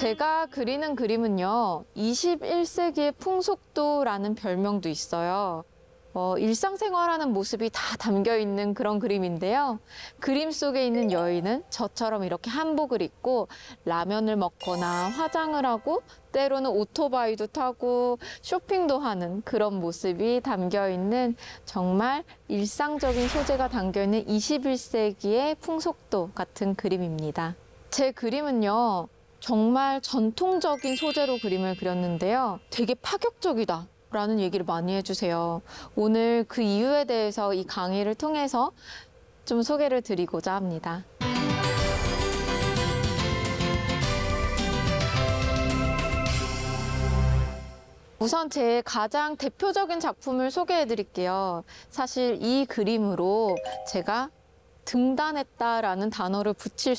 제가 그리는 그림은요, 21세기의 풍속도라는 별명도 있어요. 일상생활하는 모습이 다 담겨 있는 그런 그림인데요. 그림 속에 있는 여인은 저처럼 이렇게 한복을 입고 라면을 먹거나 화장을 하고 때로는 오토바이도 타고 쇼핑도 하는 그런 모습이 담겨 있는 정말 일상적인 소재가 담겨 있는 21세기의 풍속도 같은 그림입니다. 제 그림은요, 정말 전통적인 소재로 그림을 그렸는데요. 되게 파격적이다 라는 얘기를 많이 해주세요. 오늘 그 이유에 대해서 이 강의를 통해서 좀 소개를 드리고자 합니다. 우선 제 가장 대표적인 작품을 소개해 드릴게요. 사실 이 그림으로 제가 등단했다라는 단어를 붙일